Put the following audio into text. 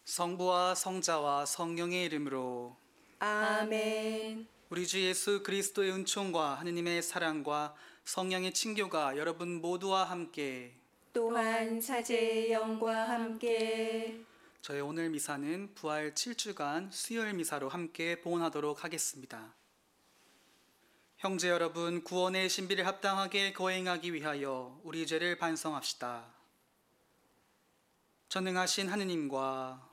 성부와 성자와 성령의 이름으로. 아멘. 우리 주 예수 그리스도의 은총과 하느님의 사랑과 성령의 친교가 여러분 모두와 함께. 또한 사제의 영과 함께. 저희 오늘 미사는 부활 7주간 수요일 미사로 함께 봉헌하도록 하겠습니다. 형제 여러분, 구원의 신비를 합당하게 거행하기 위하여 우리 죄를 반성합시다. 전능하신 하느님과